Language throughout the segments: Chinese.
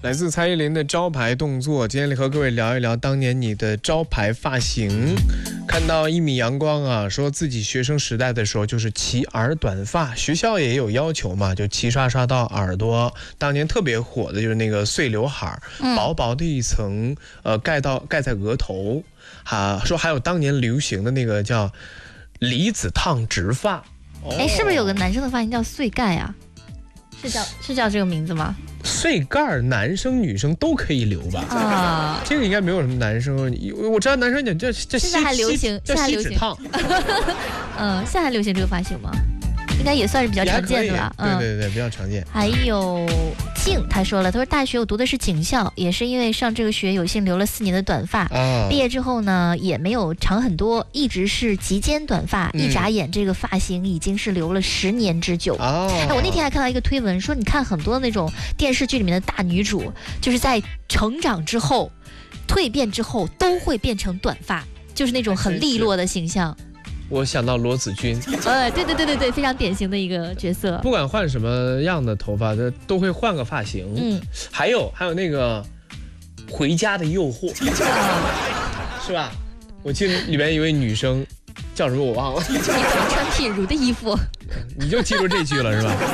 来自蔡依林的招牌动作。今天和各位聊一聊当年你的招牌发型。看到一米阳光啊，说自己学生时代的时候就是齐耳短发，学校也有要求嘛，就齐刷刷到耳朵。当年特别火的就是那个碎刘海，薄薄的一层，盖在额头。说还有当年流行的那个叫离子烫直发。 哎，是不是有个男生的发型叫碎盖啊？是叫这个名字吗？ 碎盖男生女生都可以留吧？啊，这个应该没有什么男生。我知道男生讲这现在还流行， 叫锡纸烫。 现在还流行这个发型吗？应该也算是比较常见的吧。 对，比较常见。 还有静，他说了，他说大学我读的是警校，也是因为上这个学有幸留了4年的短发，毕业之后呢也没有长很多，一直是及肩短发，一眨眼这个发型已经是留了10年之久。我那天还看到一个推文说，你看很多那种电视剧里面的大女主，就是在成长之后、蜕变之后都会变成短发，就是那种很利落的形象。 我想到罗子君， 对，非常典型的一个角色。 不管换什么样的头发，都会换个发型。还有那个《回家的诱惑》，是吧？我记得里面一位女生叫什么我忘了。 你怎么穿品如的衣服？ 你就记住这句了是吧？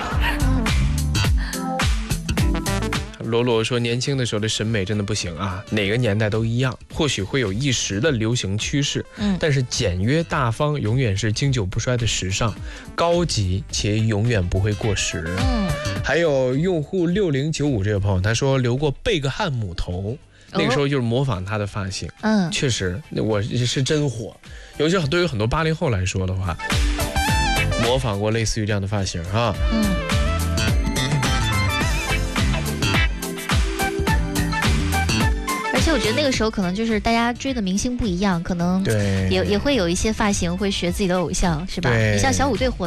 罗罗说，年轻的时候的审美真的不行啊，哪个年代都一样，或许会有一时的流行趋势，但是简约大方永远是经久不衰的时尚，高级且永远不会过时。还有用户6095这位朋友，他说留过贝克汉姆头，那个时候就是模仿他的发型。确实，我是真火，尤其对于很多80后来说的话，模仿过类似于这样的发型啊。 而且我觉得那个时候可能就是大家追的明星不一样，可能也会有一些发型会学自己的偶像，是吧？你像小虎队火